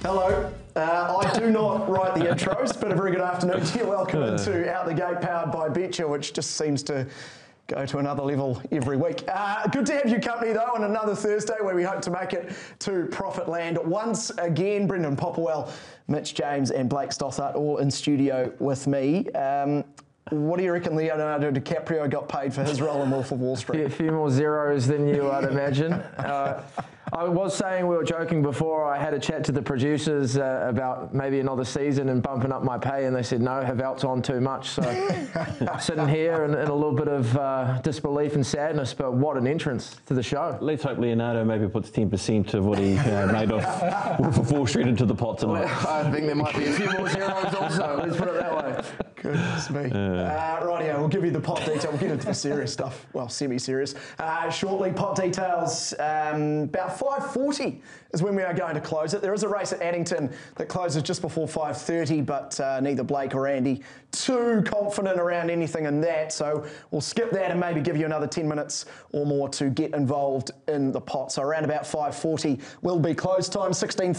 Hello. I do not write the intros, but a very good afternoon to you. Welcome into Out the Gate, powered by Betcha, which just seems to go to another level every week. Good to have you company, though, on another Thursday where we hope to make it to Profit Land once again. Brendan Popplewell, Mitch James and Blake Stothart all in studio with me. What do you reckon Leonardo DiCaprio got paid for his role in Wolf of Wall Street? A few more zeros than you, I'd imagine. I was saying, we were joking before, I had a chat to the producers about maybe another season and bumping up my pay, and they said, no, Havelt's on too much. So sitting here in a little bit of disbelief and sadness, but what an entrance to the show. Let's hope Leonardo maybe puts 10% of what he made off Wolf of Wall Street into the pot tonight. I think there might be a few more zeros also, let's put it that way. Goodness me. Rightio, we'll give you the pot detail. We'll get into the serious stuff, well, semi-serious. Shortly, pot details, about 5:40 is when we are going to close it. There is a race at Addington that closes just before 5:30, but neither Blake or Andy too confident around anything in that, so we'll skip that and maybe give you another 10 minutes or more to get involved in the pot. So around about 5:40 will be close time,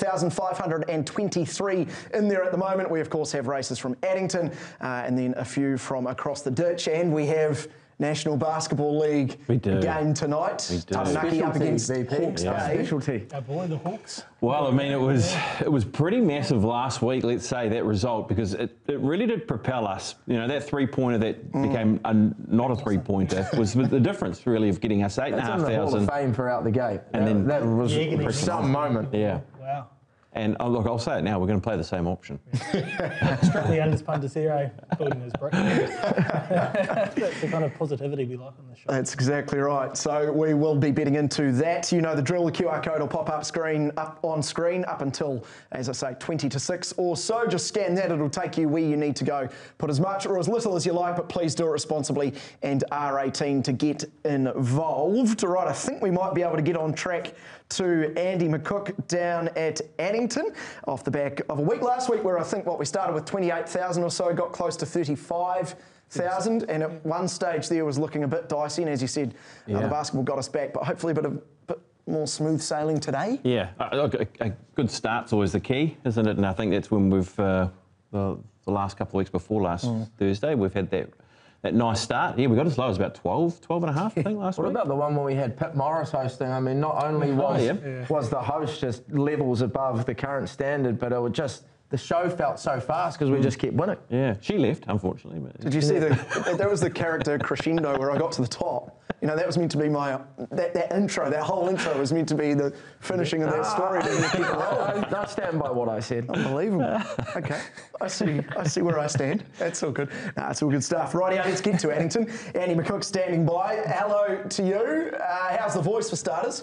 16,523 in there at the moment. We, of course, have races from Addington and then a few from across the ditch, and we have National Basketball League game tonight. Taranaki up against Hawke's Bay. Specialty. Our boy, the Hawks. Well, I mean, it was pretty massive last week, let's say, that result, because it really did propel us. You know, that three-pointer that became not a three-pointer was the difference, really, of getting us 8,500. That's in the Hall of Fame for Out the Gate. And then that was some moment. Yeah. Wow. And look, I'll say it now, we're going to play the same option. Strictly under Pandisero building his brick. That's the kind of positivity we like on the show. That's exactly right. So we will be betting into that. You know the drill, the QR code will pop up on screen up until, as I say, 20 to 6 or so. Just scan that, it'll take you where you need to go. Put as much or as little as you like, but please do it responsibly and R18 to get involved. Right, I think we might be able to get on track to Andy McCook down at Addington off the back of a week last week where I think we started with 28,000 or so, got close to 35,000, and at one stage there was looking a bit dicey, and as you said, the basketball got us back, but hopefully a bit more smooth sailing today. Yeah, look, a good start's always the key, isn't it? And I think that's when we've, the last couple of weeks before last Thursday, we've had that nice start. Yeah, we got as low as about 12 and a half, I think, last week. What about the one where we had Pip Morris hosting? I mean, not only was the host just levels above the current standard, but it was just, the show felt so fast because we just kept winning. Yeah, she left, unfortunately. But did you see that was the character crescendo where I got to the top? You know, that was meant to be my, that intro, that whole intro was meant to be the finishing of that story. I stand by what I said. Unbelievable. Okay, I see where I stand. That's all good. Nah, it's all good stuff. Rightio, let's get to Addington. Andy McCook standing by. Hello to you. How's the voice for starters?